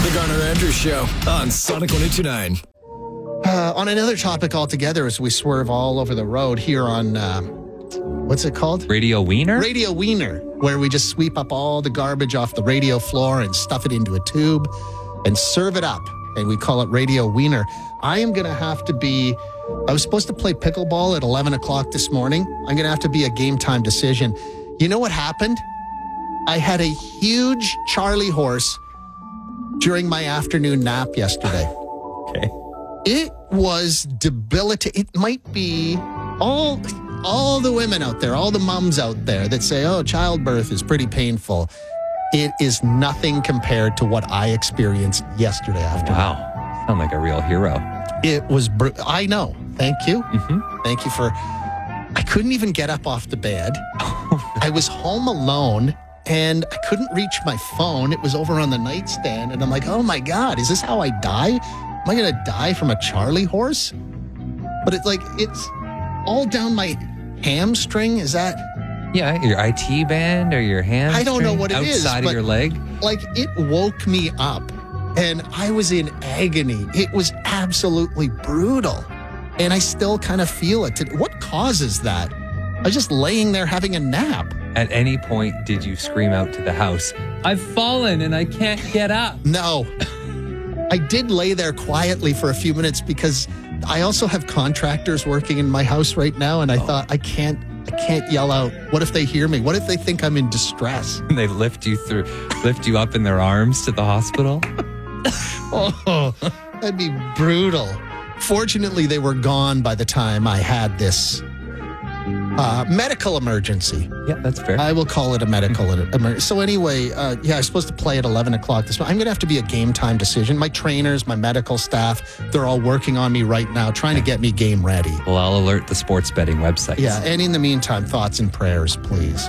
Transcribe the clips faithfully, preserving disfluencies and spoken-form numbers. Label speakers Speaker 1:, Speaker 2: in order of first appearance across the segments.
Speaker 1: The Garner Andrews Show on Sonic one oh two point nine.
Speaker 2: Uh, on another topic altogether, as we swerve all over the road here on, uh, what's it called?
Speaker 3: Radio Wiener?
Speaker 2: Radio Wiener, where we just sweep up all the garbage off the radio floor and stuff it into a tube and serve it up. And we call it Radio Wiener. I am going to have to be, I was supposed to play pickleball at eleven o'clock this morning. I'm going to have to be a game time decision. You know what happened? I had a huge Charlie horse during my afternoon nap yesterday.
Speaker 3: Okay.
Speaker 2: It was debilitating. It might be all all the women out there, all the moms out there that say, oh, childbirth is pretty painful. It is nothing compared to what I experienced yesterday afternoon.
Speaker 3: Wow. Sound like a real hero.
Speaker 2: It was, br- I know. Thank you.
Speaker 3: Mm-hmm.
Speaker 2: Thank you for, I couldn't even get up off the bed. I was home alone and I couldn't reach my phone. It was over on the nightstand. And I'm like, oh my God, is this how I die? Am I going to die from a Charlie horse? But it's like, it's all down my hamstring. Is that?
Speaker 3: Yeah, your I T band or your hamstring?
Speaker 2: I don't know what it
Speaker 3: outside
Speaker 2: is.
Speaker 3: Outside of your leg?
Speaker 2: Like, it woke me up and I was in agony. It was absolutely brutal. And I still kind of feel it. What causes that? I was just laying there having a nap.
Speaker 3: At any point, did you scream out to the house, I've fallen and I can't get up?
Speaker 2: No. I did lay there quietly for a few minutes because I also have contractors working in my house right now, and I oh. thought I can't I can't yell out. What if they hear me? What if they think I'm in distress?
Speaker 3: And they lift you through lift you up in their arms to the hospital?
Speaker 2: Oh, that'd be brutal. Fortunately, they were gone by the time I had this Uh, medical emergency.
Speaker 3: Yeah, that's fair.
Speaker 2: I will call it a medical emergency. So anyway, uh, yeah, I was supposed to play at eleven o'clock this morning. I'm going to have to be a game time decision. My trainers, my medical staff, they're all working on me right now, trying to get me game ready.
Speaker 3: Well, I'll alert the sports betting websites.
Speaker 2: Yeah, and in the meantime, thoughts and prayers, please.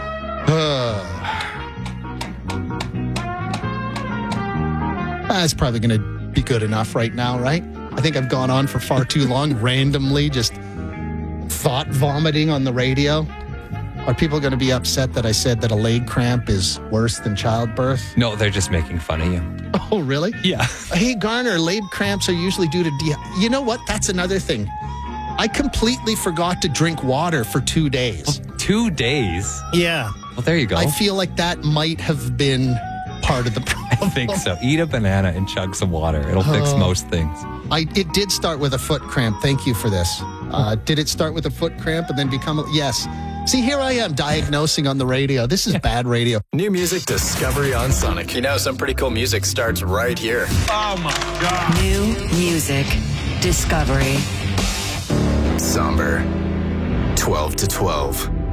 Speaker 2: That's probably going to be good enough right now, right? I think I've gone on for far too long, randomly just thought vomiting on the radio. Are people going to be upset that I said that a leg cramp is worse than childbirth?
Speaker 3: No, they're just making fun of you.
Speaker 2: Oh, really?
Speaker 3: Yeah.
Speaker 2: Hey, Garner, leg cramps are usually due to de- You know what? That's another thing. I completely forgot to drink water for two days.
Speaker 3: Well, two days?
Speaker 2: Yeah.
Speaker 3: Well, there you go.
Speaker 2: I feel like that might have been part of the problem.
Speaker 3: I think so. Eat a banana and chug some water. It'll fix
Speaker 2: Oh.
Speaker 3: most things.
Speaker 2: I It did start with a foot cramp. Thank you for this. Uh, did it start with a foot cramp and then become a... Yes. See, here I am diagnosing on the radio. This is bad radio.
Speaker 1: New music discovery on Sonic. You know, some pretty cool music starts right here.
Speaker 4: Oh, my God.
Speaker 5: New music discovery.
Speaker 1: Somber. twelve to twelve.